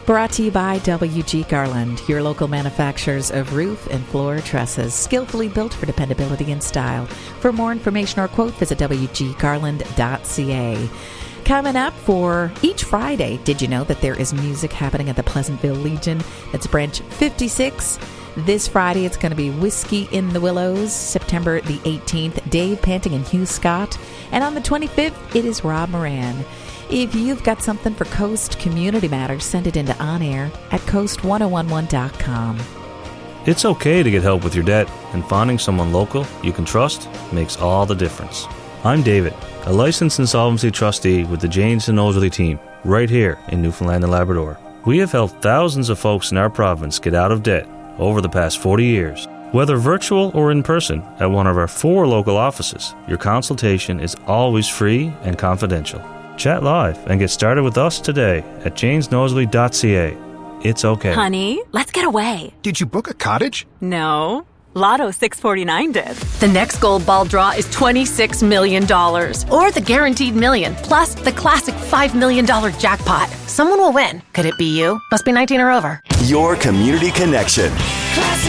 Brought to you by WG Garland, your local manufacturers of roof and floor trusses, skillfully built for dependability and style. For more information or quote, visit wggarland.ca. Coming up for each Friday, did you know that there is music happening at the Pleasantville Legion? That's branch 56. This Friday, it's going to be Whiskey in the Willows, September the 18th, Dave Panting and Hugh Scott. And on the 25th, it is Rob Moran. If you've got something for Coast Community Matters, send it into on-air at coast1011.com. It's okay to get help with your debt, and finding someone local you can trust makes all the difference. I'm David, a licensed insolvency trustee with the Janes and Nosworthy team, right here in Newfoundland and Labrador. We have helped thousands of folks in our province get out of debt over the past 40 years. Whether virtual or in person at one of our 4 local offices, your consultation is always free and confidential. Chat live and get started with us today at janesnosworthy.ca. It's okay. Honey, let's get away. Did you book a cottage? No. Lotto 649 did. The next gold ball draw is $26 million. Or the guaranteed million, plus the classic $5 million jackpot. Someone will win. Could it be you? Must be 19 or over. Your community connection.